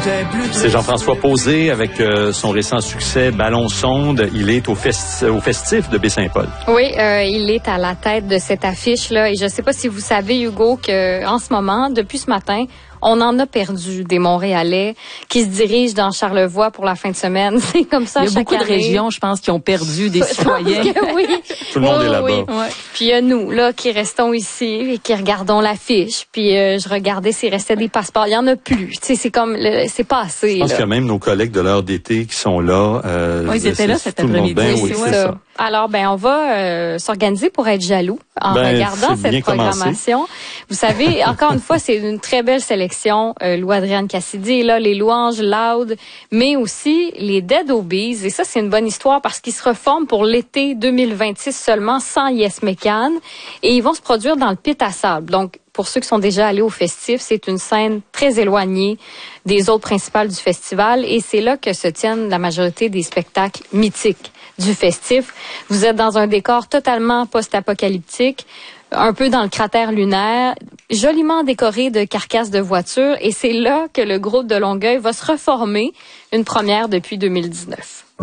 C'est Jean-François Posé avec son récent succès Ballon sonde. Il est au festif de Baie-Saint-Paul. Oui, il est à la tête de cette affiche-là. Et je ne sais pas si vous savez, Hugo, qu'en ce moment, depuis ce matin, on en a perdu des Montréalais qui se dirigent dans Charlevoix pour la fin de semaine. C'est comme ça chaque année. Il y a beaucoup de régions, je pense, qui ont perdu des citoyens. Oui. Tout le monde est là-bas. Oui. Ouais. Puis il y a nous, là, qui restons ici et qui regardons l'affiche. Puis je regardais s'il restait des passeports. Il y en a plus. Tu sais, c'est comme, c'est pas assez. Je pense qu'il y a même nos collègues de l'heure d'été qui sont là. Oui, ils étaient là cet après-midi. Oui, c'est ça. Alors, on va s'organiser pour être jaloux en regardant cette programmation. Commencé. Vous savez, encore une fois, c'est une très belle sélection. Lou-Adrienne Cassidy est là, les louanges Loud, mais aussi les Dead Obies. Et ça, c'est une bonne histoire parce qu'ils se reforment pour l'été 2026 seulement, sans Yes Mécan. Et ils vont se produire dans le Pit à sable. Donc, pour ceux qui sont déjà allés au festif, c'est une scène très éloignée des autres principales du festival. Et c'est là que se tiennent la majorité des spectacles mythiques du festif. Vous êtes dans un décor totalement post-apocalyptique, un peu dans le cratère lunaire, joliment décoré de carcasses de voitures. Et c'est là que le groupe de Longueuil va se reformer, une première depuis 2019.